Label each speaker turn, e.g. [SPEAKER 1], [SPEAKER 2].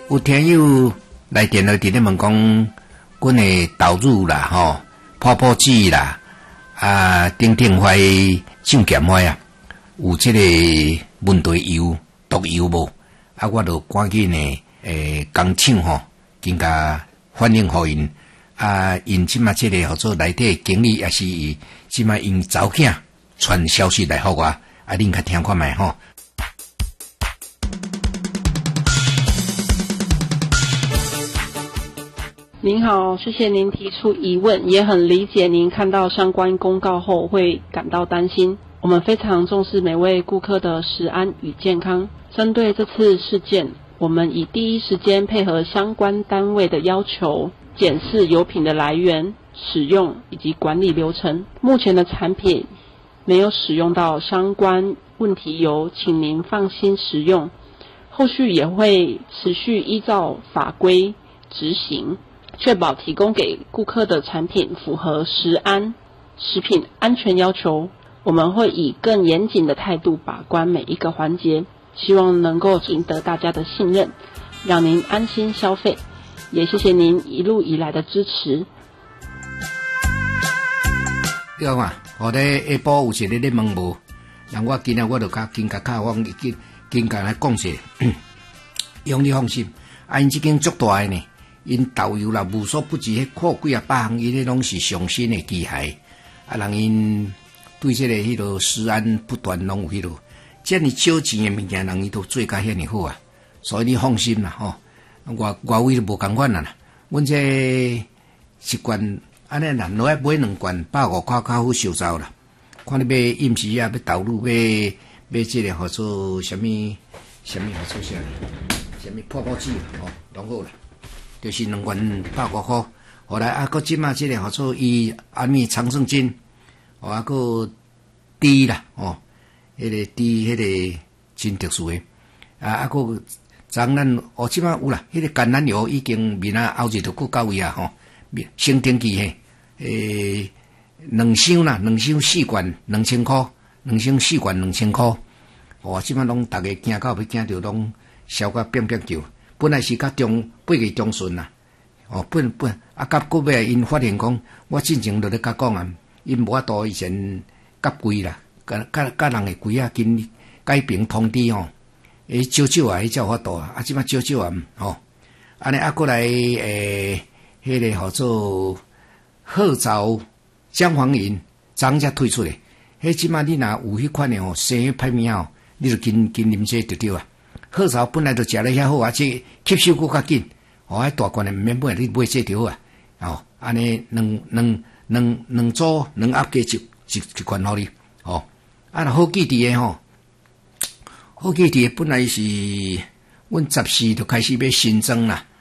[SPEAKER 1] 有听友来电话伫咧问讲，阮的导入啦，泡泡剂啦，等等花上咸花啊，有这个问题油毒油无？我就赶紧呢，工厂更加反映互因，因即马这个合作内底经理也是即马因查某囝传消息来互我，恁较听看卖吼。
[SPEAKER 2] 您好，谢谢您提出疑问，也很理解您看到相关公告后会感到担心。我们非常重视每位顾客的食安与健康。针对这次事件，我们以第一时间配合相关单位的要求，检视油品的来源、使用以及管理流程。目前的产品没有使用到相关问题油，请您放心食用。后续也会持续依照法规执行，确保提供给顾客的产品符合食品安全要求。我们会以更严谨的态度把关每一个环节，希望能够赢得大家的信任，让您安心消费。也谢谢您一路以来的支持。
[SPEAKER 1] 对啊，我咧下晡有一个咧问无，让我今日我就紧甲来讲些，用你放心，因这间足大的呢。因导游啦，无所不至，迄靠几啊百项，因咧拢是上新的机械，人因对这个迄个食安不断拢有迄个，这么少钱的物件，人伊都做甲遐尼好啊，所以你放心啦吼。外位都无共款啦，阮这一罐安尼啦，落来买2罐150块较好收走啦。看你买饮食啊，要导入买这个号做什么号做啥？什么泡泡剂吼，拢好啦。就是2罐100块，后来搁即马即个号做伊长胜金，搁猪啦，迄个猪迄个真特殊诶，搁咱即马有啦，迄个橄榄油已经明仔后日就搁到位啊，升登记2箱啦，2箱4罐2000块，2箱4罐2000块，即马拢逐个惊到要惊到拢烧甲变叫。本来是甲8月中旬啦，甲过尾因发现讲，我之前就咧甲讲啊，因无法度以前甲贵啦，甲人诶贵啊，经改平通知少啊，迄才有法度啊，即摆少啊，安尼过来迄个号做褐藻姜黄饮，昨才推出诶，迄即摆你若有迄款诶生歹命你就紧啉这就对啊。褐藻本来就食得遐好啊，这吸收搁较紧，迄大罐的毋免买，你买这条啊，安尼两组2盒加一罐互你，若好记伫诶好记伫诶，本来是阮14就开始要新增啦，